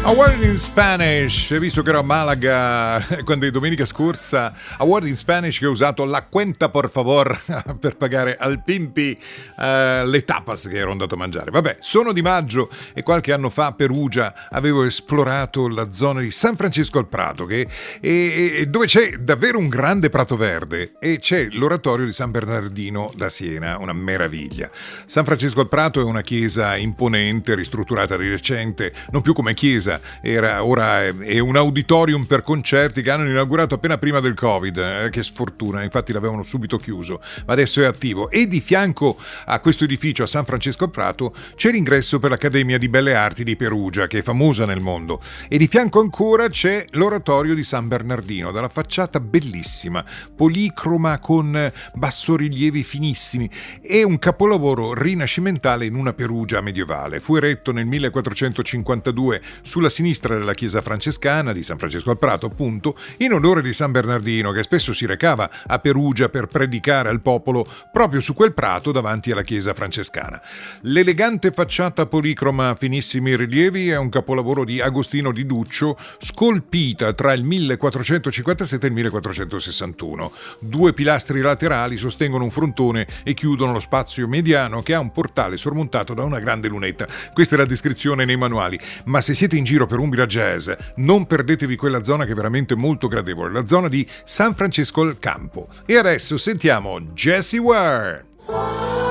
A Word in Spanish, visto che ero a Malaga quando è domenica scorsa, a Word in Spanish che ho usato la cuenta por favor per pagare al Pimpi le tapas che ero andato a mangiare. Vabbè, sono di maggio e qualche anno fa a Perugia avevo esplorato la zona di San Francisco al Prato, dove c'è davvero un grande prato verde e c'è l'oratorio di San Bernardino da Siena, una meraviglia. San Francisco al Prato è una chiesa imponente, ristrutturata di recente, non più come chiesa, ora è un auditorium per concerti che hanno inaugurato appena prima del Covid, che sfortuna, infatti l'avevano subito chiuso, ma adesso è attivo. E di fianco a questo edificio a San Francisco al Prato c'è l'ingresso per l'Accademia di Belle Arti di Perugia, che è famosa nel mondo, e di fianco ancora c'è l'oratorio di San Bernardino, dalla facciata bellissima, policroma con bassorilievi finissimi, è un capolavoro rinascimentale in una Perugia medievale. Fu eretto nel 1452 sulla sinistra della chiesa francescana di San Francisco al Prato, appunto, in onore di San Bernardino, che spesso si recava a Perugia per predicare al popolo proprio su quel prato davanti alla chiesa francescana. L'elegante facciata policroma a finissimi rilievi è un capolavoro di Agostino di Duccio, scolpita tra il 1457 e il 1461. Due pilastri laterali sostengono un frontone e chiudono lo spazio mediano, che ha un portale sormontato da una grande lunetta. Questa è la descrizione nei manuali, ma se siete in giro per Umbria Jazz non perdetevi quella zona che è veramente molto gradevole, la zona di San Francisco al Campo. E adesso sentiamo Jessie Ware.